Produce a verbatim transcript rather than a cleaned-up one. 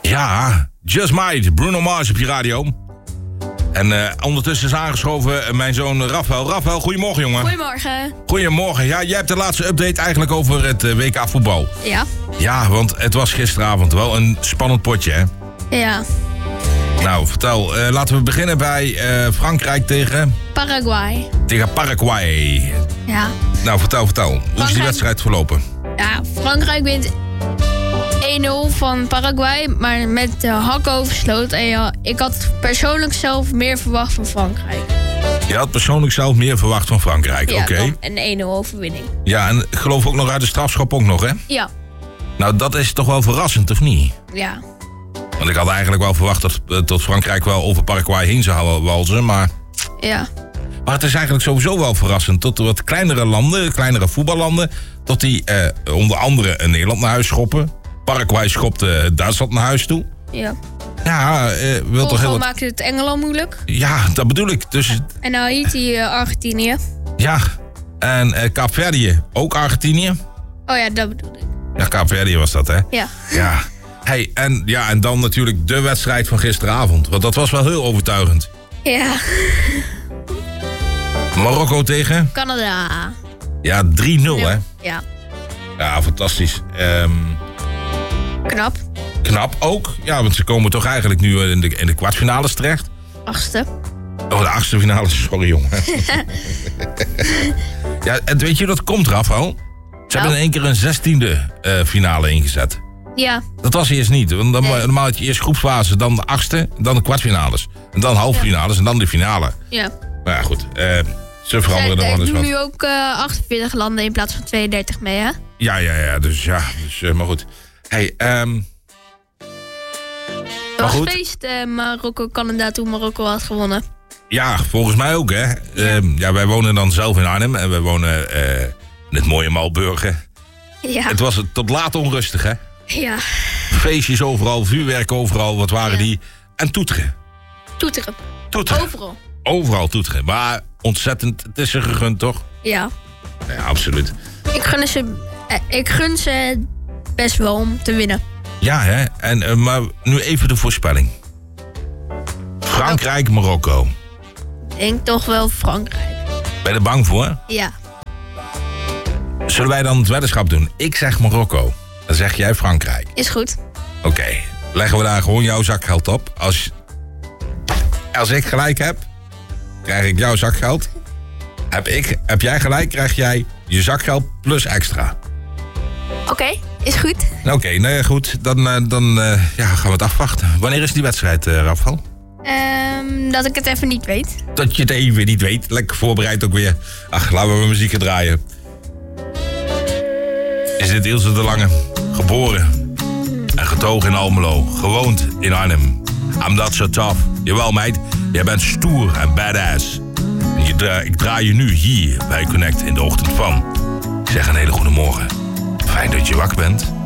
Ja, Just Might, Bruno Mars op je radio. En uh, ondertussen is aangeschoven mijn zoon Rafael. Rafael, goedemorgen, jongen. Goedemorgen. Goedemorgen. Ja, jij hebt de laatste update eigenlijk over het uh, W K voetbal. Ja. Ja, want het was gisteravond wel een spannend potje, hè? Ja. Nou, vertel. Uh, laten we beginnen bij uh, Frankrijk tegen... Paraguay. Tegen Paraguay. Ja. Nou, vertel, vertel. Hoe Frankrijk... is die wedstrijd verlopen? Ja, Frankrijk wint één nul van Paraguay, maar met de hak oversloot. En ja, ik had persoonlijk zelf meer verwacht van Frankrijk. Je had persoonlijk zelf meer verwacht van Frankrijk, ja, oké. Okay. Een één nul overwinning. Ja, en ik geloof ook nog uit de strafschop ook nog, hè? Ja. Nou, dat is toch wel verrassend, of niet? Ja. Want ik had eigenlijk wel verwacht dat, uh, tot Frankrijk wel over Paraguay heen zou walzen, maar... Ja. Maar het is eigenlijk sowieso wel verrassend. Tot de wat kleinere landen, kleinere voetballanden... tot die uh, onder andere Nederland naar huis schoppen. Paraguay schopte Duitsland naar huis toe. Ja. Ja, uh, wil toch heel wat... maakte het Engeland moeilijk. Ja, dat bedoel ik. Dus... En Haiti, uh, Argentinië. Ja, en uh, Kaapverdië, ook Argentinië. Oh ja, dat bedoel ik. Ja, Kaapverdië was dat, hè? Ja. Ja. Hey, en, ja, en dan natuurlijk de wedstrijd van gisteravond. Want dat was wel heel overtuigend. Ja. Marokko tegen? Canada. Ja, drie nul, hè? Ja. Ja, fantastisch. Um, knap. Knap ook. Ja, want ze komen toch eigenlijk nu in de, in de kwartfinales terecht. Achtste. Oh, de achtste finale. Sorry, jongen. Ja, en weet je dat komt, Rafael? Ze ja. hebben in één keer een zestiende uh, finale ingezet. Ja. Dat was eerst niet. Want dan, nee. Normaal had je eerst groepsfase, dan de achtste, dan de kwartfinales. En dan halffinales ja. en dan de finale. Ja. Maar ja, goed. Uh, ze veranderen er wel eens wat. Er doen nu ook uh, achtenveertig landen in plaats van tweeëndertig mee, hè? Ja, ja, ja. Dus ja, dus, uh, maar goed. Hey, um... Het was goed. Feest uh, Marokko-Canada toen Marokko had gewonnen. Ja, volgens mij ook, hè. Ja. Uh, ja, wij wonen dan zelf in Arnhem en wij wonen uh, in het mooie Malburgen. Ja. Het was tot laat onrustig, hè. Ja. Feestjes overal, vuurwerk overal, wat waren ja. die? En toeteren. Toeteren. Toeteren. Overal. Overal toeteren, maar ontzettend, het is ze gegund, toch? Ja. Ja, absoluut. Ik gun ze, ik gun ze best wel om te winnen. Ja, hè. En, uh, maar nu even de voorspelling. Frankrijk, Marokko. Ik denk toch wel Frankrijk. Ben je er bang voor? Ja. Zullen wij dan het weddenschap doen? Ik zeg Marokko. Dan zeg jij Frankrijk. Is goed. Oké. Okay. Leggen we daar gewoon jouw zakgeld op. Als, als ik gelijk heb, krijg ik jouw zakgeld. Heb, ik, heb jij gelijk, krijg jij je zakgeld plus extra. Oké, okay, is goed. Oké, okay, nou goed. Dan, dan uh, ja, gaan we het afwachten. Wanneer is die wedstrijd, uh, Rafael? Um, dat ik het even niet weet. Dat je het even niet weet. Lekker voorbereid ook weer. Ach, laten we muziek gaan draaien. Is dit Ilse de Lange. Geboren en getogen in Almelo. Gewoond in Arnhem. I'm not so tough. Jawel, meid. Jij bent stoer en badass. En je dra- ik draai je nu hier bij Connect in de ochtend van. Ik zeg een hele goede morgen. Fijn dat je wakker bent.